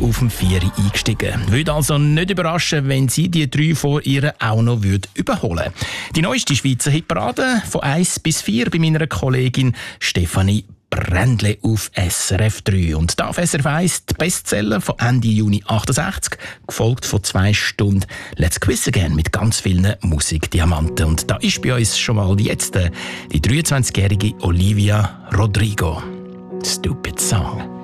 auf dem 4 eingestiegen. Würde also nicht überraschen, wenn sie die 3 vor ihr auch noch überholen würde. Die neueste Schweizer Hitparade von 1 bis 4 bei meiner Kollegin Stefanie Brändle auf SRF 3. Und da auf SRF 1 die Bestseller von Ende Juni 68, gefolgt von 2 Stunden Let's Quiz Again mit ganz vielen Musikdiamanten. Und da ist bei uns schon mal jetzt die 23-jährige Olivia Rodrigo. Stupid Song.